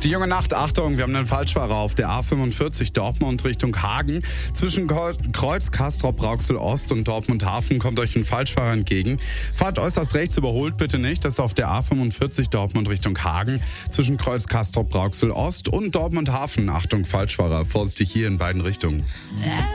Die junge Nacht, Achtung, wir haben einen Falschfahrer auf der A45 Dortmund Richtung Hagen. Zwischen Kreuz Castrop-Rauxel Ost und Dortmund Hafen kommt euch ein Falschfahrer entgegen. Fahrt äußerst rechts, überholt bitte nicht. Das ist auf der A45 Dortmund Richtung Hagen. Zwischen Kreuz Castrop-Rauxel Ost und Dortmund Hafen. Achtung, Falschfahrer, vorsichtig hier in beiden Richtungen.